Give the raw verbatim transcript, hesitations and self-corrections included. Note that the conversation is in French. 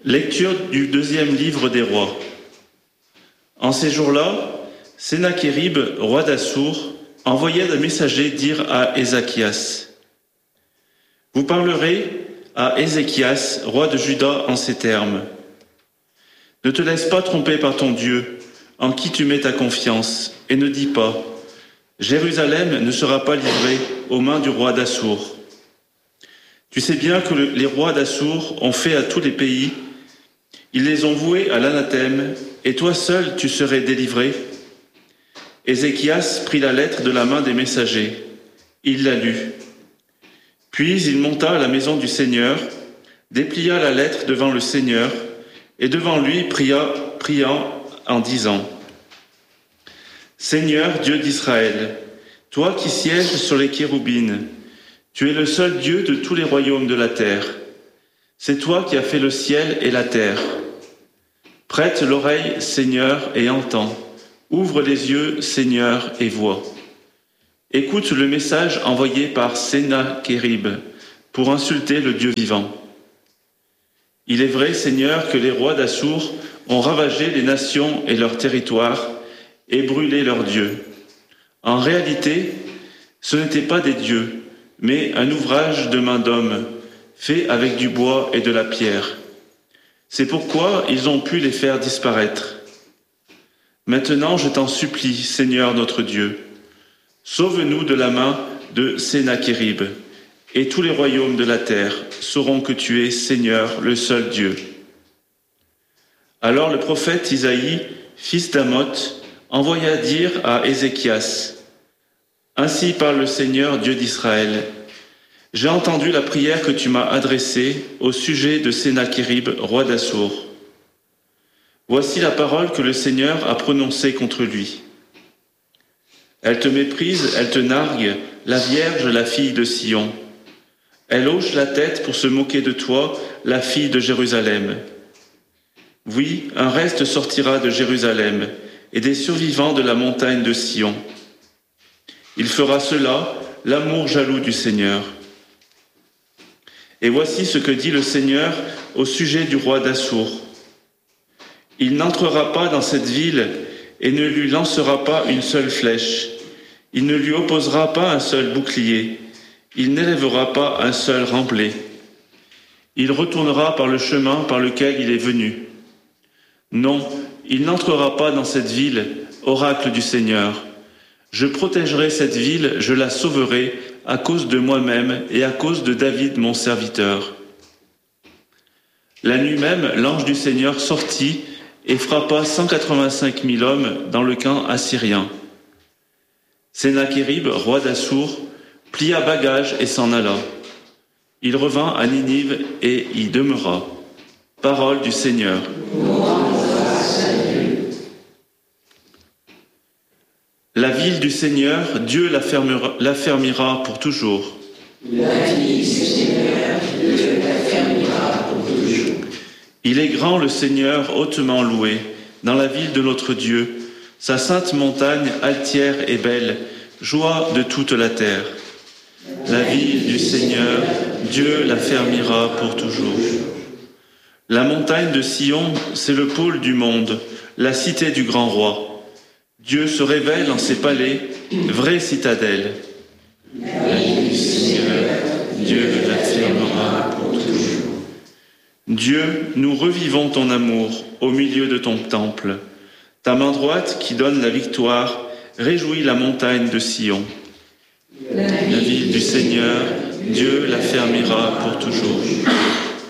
Lecture du deuxième livre des rois. En ces jours-là, Sennachérib, roi d'Assour, envoya des messagers dire à Ézéchias: « Vous parlerez à Ézéchias, roi de Juda, en ces termes. Ne te laisse pas tromper par ton Dieu, en qui tu mets ta confiance, et ne dis pas: Jérusalem ne sera pas livrée aux mains du roi d'Assour. Tu sais bien que le, les rois d'Assour ont fait à tous les pays. Ils les ont voués à l'anathème, et toi seul tu serais délivré. » Ézéchias prit la lettre de la main des messagers. Il la lut. Puis il monta à la maison du Seigneur, déplia la lettre devant le Seigneur, et devant lui pria, priant en disant: « Seigneur, Dieu d'Israël, toi qui sièges sur les chérubines, tu es le seul Dieu de tous les royaumes de la terre. C'est toi qui as fait le ciel et la terre. Prête l'oreille, Seigneur, et entends. Ouvre les yeux, Seigneur, et vois. Écoute le message envoyé par Sennachérib pour insulter le Dieu vivant. Il est vrai, Seigneur, que les rois d'Assour ont ravagé les nations et leurs territoires et brûlé leurs dieux. En réalité, ce n'étaient pas des dieux, mais un ouvrage de main d'homme, fait avec du bois et de la pierre. C'est pourquoi ils ont pu les faire disparaître. Maintenant, je t'en supplie, Seigneur notre Dieu, sauve-nous de la main de Sennachérib, et tous les royaumes de la terre sauront que tu es Seigneur, le seul Dieu. » Alors le prophète Isaïe, fils d'Amoth, envoya dire à Ézéchias: « Ainsi parle le Seigneur, Dieu d'Israël. J'ai entendu la prière que tu m'as adressée au sujet de Sennachérib, roi d'Assour. Voici la parole que le Seigneur a prononcée contre lui. Elle te méprise, elle te nargue, la Vierge, la fille de Sion. Elle hoche la tête pour se moquer de toi, la fille de Jérusalem. Oui, un reste sortira de Jérusalem et des survivants de la montagne de Sion. Il fera cela, l'amour jaloux du Seigneur. Et voici ce que dit le Seigneur au sujet du roi d'Assour. Il n'entrera pas dans cette ville et ne lui lancera pas une seule flèche. Il ne lui opposera pas un seul bouclier. Il n'élèvera pas un seul remblai. Il retournera par le chemin par lequel il est venu. Non, il n'entrera pas dans cette ville, oracle du Seigneur. Je protégerai cette ville, je la sauverai à cause de moi-même et à cause de David mon serviteur. » La nuit même, l'ange du Seigneur sortit et frappa cent quatre-vingt-cinq mille hommes dans le camp assyrien. Sennachérib, roi d'Assour, plia bagage et s'en alla. Il revint à Ninive et y demeura. Parole du Seigneur. La ville du Seigneur, Dieu l'affermira pour toujours. La ville du Seigneur, Dieu l'affermira pour toujours. Il est grand le Seigneur, hautement loué, dans la ville de notre Dieu. Sa sainte montagne altière et belle, joie de toute la terre. La ville du Seigneur, Dieu l'affermira pour toujours. La montagne de Sion, c'est le pôle du monde, la cité du grand roi. Dieu se révèle en ses palais, vraie citadelle. La ville du Seigneur, Dieu l'affermira pour toujours. Dieu, nous revivons ton amour au milieu de ton temple. Ta main droite qui donne la victoire réjouit la montagne de Sion. La ville du Seigneur, Dieu l'affermira pour toujours.